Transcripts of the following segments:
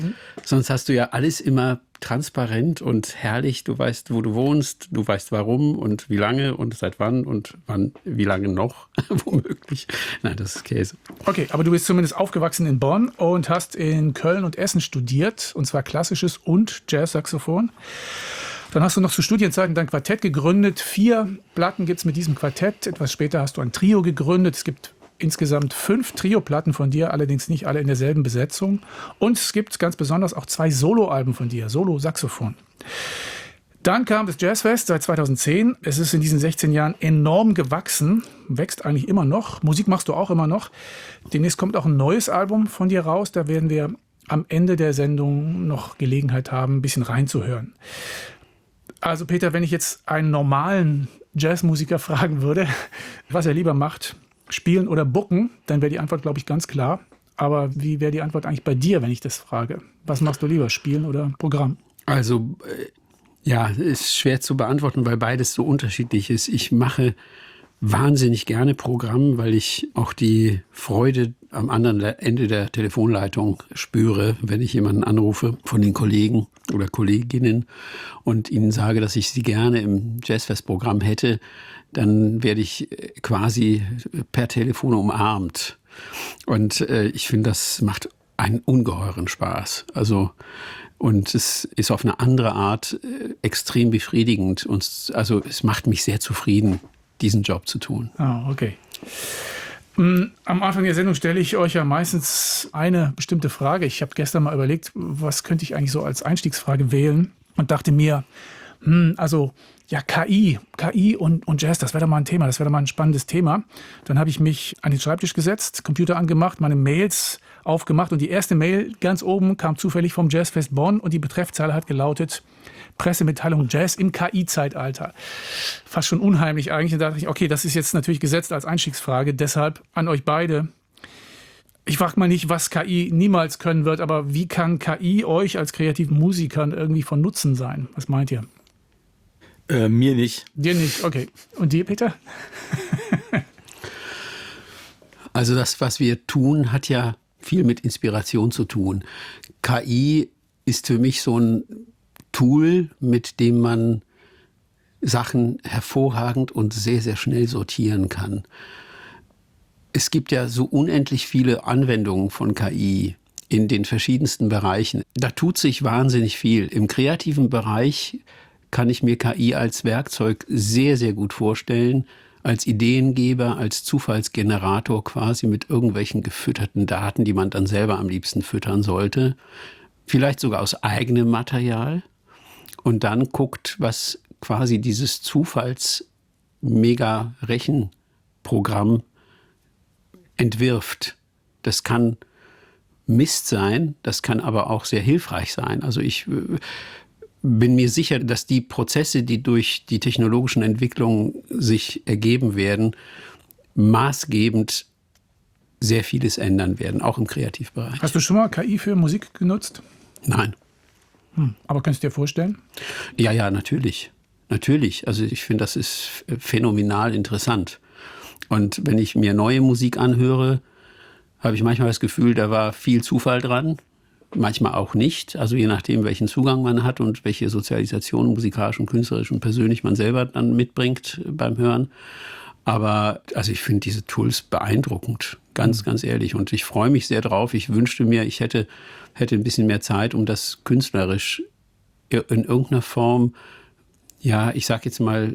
Sonst hast du ja alles immer transparent und herrlich. Du weißt, wo du wohnst, du weißt warum und wie lange und seit wann und wann, wie lange noch, womöglich. Nein, das ist Käse. Okay, aber du bist zumindest aufgewachsen in Bonn und hast in Köln und Essen studiert, und zwar klassisches und Jazzsaxophon. Dann hast du noch zu Studienzeiten dein Quartett gegründet. 4 Platten gibt es mit diesem Quartett. Etwas später hast du ein Trio gegründet. Es gibt insgesamt 5 Trio-Platten von dir, allerdings nicht alle in derselben Besetzung. Und es gibt ganz besonders auch 2 Soloalben von dir, Solo-Saxophon. Dann kam das Jazzfest seit 2010. Es ist in diesen 16 Jahren enorm gewachsen, wächst eigentlich immer noch. Musik machst du auch immer noch. Demnächst kommt auch ein neues Album von dir raus. Da werden wir am Ende der Sendung noch Gelegenheit haben, ein bisschen reinzuhören. Also Peter, wenn ich jetzt einen normalen Jazzmusiker fragen würde, was er lieber macht, spielen oder booken, dann wäre die Antwort, glaube ich, ganz klar. Aber wie wäre die Antwort eigentlich bei dir, wenn ich das frage? Was machst du lieber, spielen oder Programm? Also, ja, ist schwer zu beantworten, weil beides so unterschiedlich ist. Ich mache wahnsinnig gerne Programm, weil ich auch die Freude am anderen Ende der Telefonleitung spüre, wenn ich jemanden anrufe von den Kollegen oder Kolleginnen und ihnen sage, dass ich sie gerne im Jazzfest-Programm hätte, dann werde ich quasi per Telefon umarmt. Und ich finde, das macht einen ungeheuren Spaß. Und es ist auf eine andere Art extrem befriedigend. Und es macht mich sehr zufrieden, diesen Job zu tun. Ah, okay. Am Anfang der Sendung stelle ich euch ja meistens eine bestimmte Frage. Ich habe gestern mal überlegt, was könnte ich eigentlich so als Einstiegsfrage wählen und dachte mir, KI und Jazz, das wäre doch mal ein Thema, das wäre doch mal ein spannendes Thema. Dann habe ich mich an den Schreibtisch gesetzt, Computer angemacht, meine Mails aufgemacht und die erste Mail ganz oben kam zufällig vom Jazzfest Bonn und die Betreffzeile hat gelautet: Pressemitteilung Jazz im KI-Zeitalter. Fast schon unheimlich eigentlich. Und da dachte ich, okay, das ist jetzt natürlich gesetzt als Einstiegsfrage, deshalb an euch beide. Ich frage mal nicht, was KI niemals können wird, aber wie kann KI euch als kreativen Musikern irgendwie von Nutzen sein? Was meint ihr? Mir nicht. Dir nicht, okay. Und dir, Peter? Also das, was wir tun, hat ja viel mit Inspiration zu tun. KI ist für mich so ein Tool, mit dem man Sachen hervorragend und sehr, sehr schnell sortieren kann. Es gibt ja so unendlich viele Anwendungen von KI in den verschiedensten Bereichen. Da tut sich wahnsinnig viel. Im kreativen Bereich kann ich mir KI als Werkzeug sehr, sehr gut vorstellen, als Ideengeber, als Zufallsgenerator quasi mit irgendwelchen gefütterten Daten, die man dann selber am liebsten füttern sollte. Vielleicht sogar aus eigenem Material. Und dann guckt, was quasi dieses Zufalls-Mega-Rechenprogramm entwirft. Das kann Mist sein, das kann aber auch sehr hilfreich sein. Also ich bin mir sicher, dass die Prozesse, die durch die technologischen Entwicklungen sich ergeben werden, maßgebend sehr vieles ändern werden, auch im Kreativbereich. Hast du schon mal KI für Musik genutzt? Nein. Aber kannst du dir vorstellen? Ja, natürlich. Natürlich. Also ich finde, das ist phänomenal interessant. Und wenn ich mir neue Musik anhöre, habe ich manchmal das Gefühl, da war viel Zufall dran. Manchmal auch nicht. Also je nachdem, welchen Zugang man hat und welche Sozialisation musikalisch und künstlerisch und persönlich man selber dann mitbringt beim Hören. Aber also ich finde diese Tools beeindruckend, ganz ehrlich. Und ich freue mich sehr drauf. Ich wünschte mir, ich hätte ein bisschen mehr Zeit, um das künstlerisch in irgendeiner Form, ja, ich sag jetzt mal,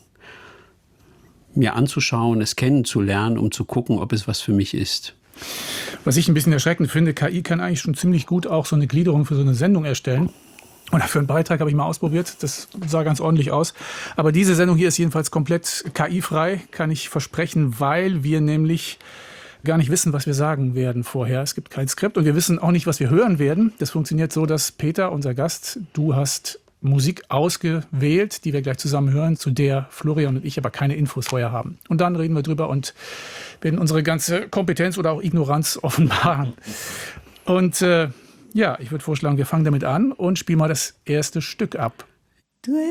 mir anzuschauen, es kennenzulernen, um zu gucken, ob es was für mich ist. Was ich ein bisschen erschreckend finde, KI kann eigentlich schon ziemlich gut auch so eine Gliederung für so eine Sendung erstellen. Oder für einen Beitrag habe ich mal ausprobiert. Das sah ganz ordentlich aus. Aber diese Sendung hier ist jedenfalls komplett KI-frei, kann ich versprechen, weil wir nämlich gar nicht wissen, was wir sagen werden vorher. Es gibt kein Skript und wir wissen auch nicht, was wir hören werden. Das funktioniert so, dass Peter, unser Gast, du hast Musik ausgewählt, die wir gleich zusammen hören, zu der Florian und ich aber keine Infos vorher haben. Und dann reden wir drüber und werden unsere ganze Kompetenz oder auch Ignoranz offenbaren. Und ich würde vorschlagen, wir fangen damit an und spielen mal das erste Stück ab.